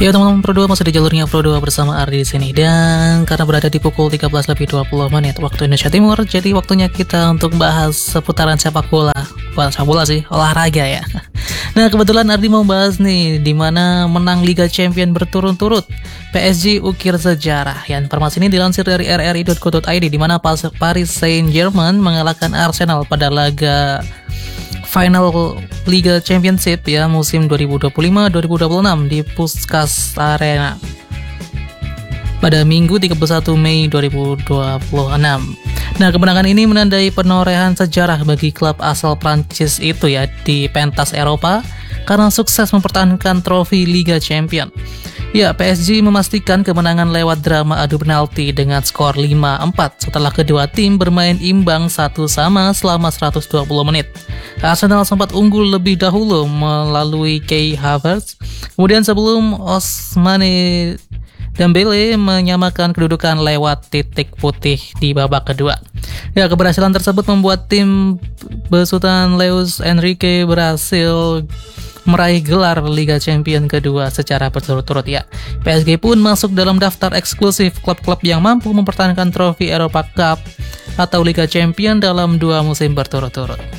Ya teman-teman Pro 2 masih di jalurnya Pro 2 bersama Ardi di sini. Dan karena berada di pukul 13:20 waktu Indonesia Timur, jadi waktunya kita untuk bahas seputaran sepak bola. Bukan sepak bola sih, olahraga ya. Nah kebetulan Ardi mau bahas nih di mana menang Liga Champion berturut-turut, PSG ukir sejarah. Ya, informasi ini dilansir dari rri.co.id di mana Paris Saint-Germain mengalahkan Arsenal pada laga final Liga Championship ya musim 2025-2026 di Puskas Arena pada Minggu 31 Mei 2026. Nah, kemenangan ini menandai penorehan sejarah bagi klub asal Prancis itu ya di pentas Eropa karena sukses mempertahankan trofi Liga Champion. Ya, PSG memastikan kemenangan lewat drama adu penalti dengan skor 5-4 setelah kedua tim bermain imbang 1-1 selama 120 menit. Arsenal sempat unggul lebih dahulu melalui Kai Havertz, kemudian sebelum Ousmane Dembele menyamakan kedudukan lewat titik putih di babak kedua. Ya, keberhasilan tersebut membuat tim besutan Luis Enrique berhasil meraih gelar Liga Champion kedua secara berturut-turut ya. PSG pun masuk dalam daftar eksklusif klub-klub yang mampu mempertahankan trofi Eropa Cup atau Liga Champion dalam 2 musim berturut-turut.